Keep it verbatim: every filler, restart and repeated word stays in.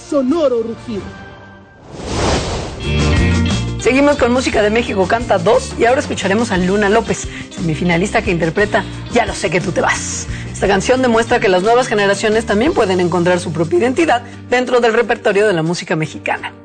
sonoro rugido. Seguimos con Música de México Canta dos y ahora escucharemos a Luna López, semifinalista que interpreta Ya lo sé que tú te vas. Esta canción demuestra que las nuevas generaciones también pueden encontrar su propia identidad dentro del repertorio de la música mexicana.